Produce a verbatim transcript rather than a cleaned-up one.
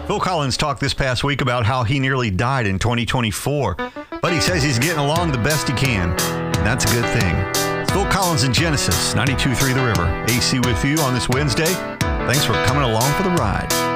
Phil Collins talked this past week about how he nearly died in twenty twenty-four, but he says he's getting along the best he can, and that's a good thing. It's Phil Collins in Genesis, ninety-two point three The River. A C with you on this Wednesday. Thanks for coming along for the ride.